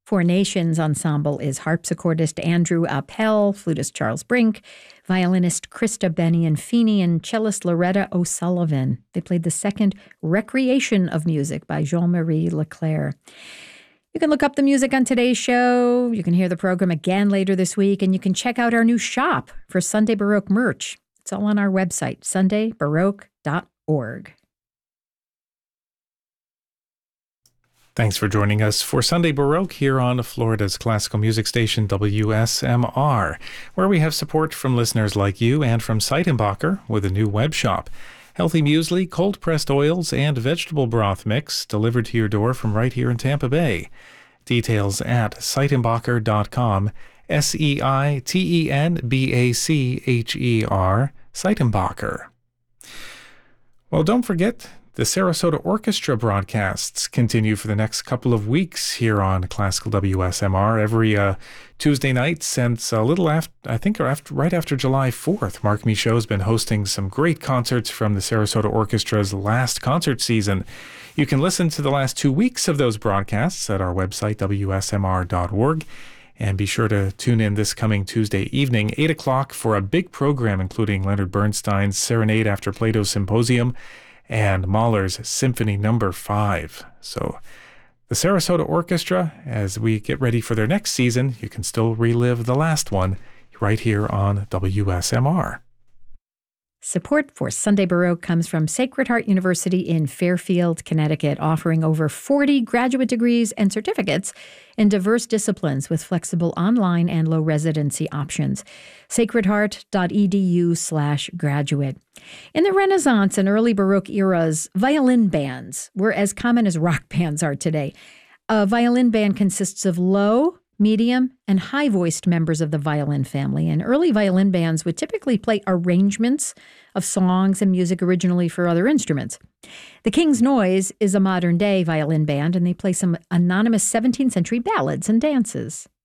Four Nations Ensemble is harpsichordist Andrew Appel, flutist Charles Brink, violinist Krista Bennion-Feeney, and cellist Loretta O'Sullivan. They played the second Recreation of Music by Jean-Marie Leclerc. You can look up the music on today's show. You can hear the program again later this week, and you can check out our new shop for Sunday Baroque merch. It's all on our website, sundaybaroque.org. Thanks for joining us for Sunday Baroque here on Florida's classical music station WSMR, where we have support from listeners like you and from Seitenbacher with a new web shop. Healthy muesli, cold-pressed oils, and vegetable broth mix delivered to your door from right here in Tampa Bay. Details at Seitenbacher.com, Seitenbacher, Seitenbacher. Well, don't forget, the Sarasota Orchestra broadcasts continue for the next couple of weeks here on Classical WSMR every Tuesday night since a little after, right after July 4th. Mark Michaud's been hosting some great concerts from the Sarasota Orchestra's last concert season. You can listen to the last 2 weeks of those broadcasts at our website, WSMR.org. And be sure to tune in this coming Tuesday evening, 8 o'clock, for a big program including Leonard Bernstein's Serenade After Plato's Symposium and Mahler's Symphony No. 5. So the Sarasota Orchestra, as we get ready for their next season, you can still relive the last one right here on WSMR. Support for Sunday Baroque comes from Sacred Heart University in Fairfield, Connecticut, offering over 40 graduate degrees and certificates in diverse disciplines with flexible online and low residency options. sacredheart.edu/graduate. In the Renaissance and early Baroque eras, violin bands were as common as rock bands are today. A violin band consists of low, medium, and high-voiced members of the violin family, and early violin bands would typically play arrangements of songs and music originally for other instruments. The King's Noise is a modern-day violin band, and they play some anonymous 17th century ballads and dances.